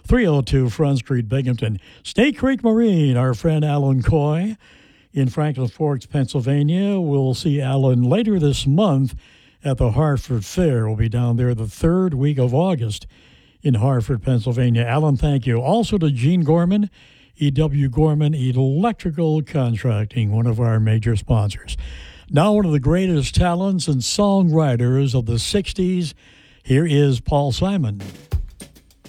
302 Front Street, Binghamton. State Creek Marine, our friend Alan Coy in Franklin Forks, Pennsylvania. We'll see Alan later this month at the Hartford Fair. We'll be down there the third week of August in Hartford, Pennsylvania. Alan, thank you. Also to Gene Gorman, E.W. Gorman Electrical Contracting, one of our major sponsors. Now one of the greatest talents and songwriters of the 60s, here is Paul Simon.